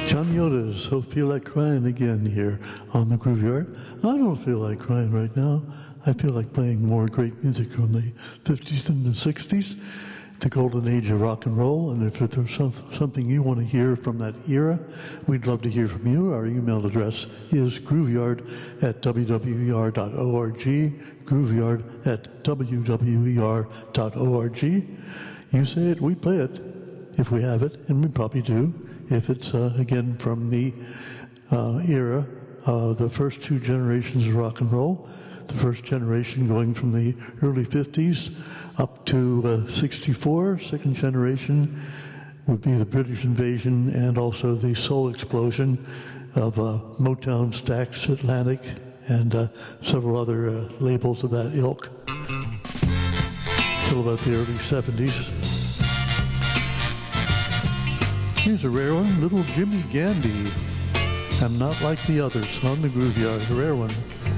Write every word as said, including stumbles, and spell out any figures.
John Yoda's So Feel Like Crying again here on the Groove Yard. I don't feel like crying right now. I feel like playing more great music from the fifties and the sixties, the golden age of rock and roll. And if there's some, something you want to hear from that era, we'd love to hear from you. Our email address is grooveyard at w w e r dot org, grooveyard at w w e r dot org. You say it, we play it, if we have it, and we probably do. If it's, uh, again, from the uh, era, uh, the first two generations of rock and roll, the first generation going from the early fifties up to uh, sixty-four, second generation would be the British invasion and also the soul explosion of uh, Motown, Stax, Atlantic, and uh, several other uh, labels of that ilk, till about the early seventies. Here's a rare one, Little Jimmy Gandy. I'm Not Like the Others on the Groove Yard, a rare one.